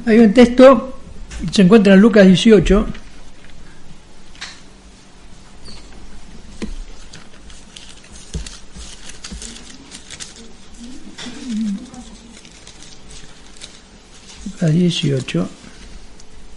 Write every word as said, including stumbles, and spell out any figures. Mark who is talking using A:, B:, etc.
A: Hay un texto, se encuentra en Lucas dieciocho, Lucas dieciocho,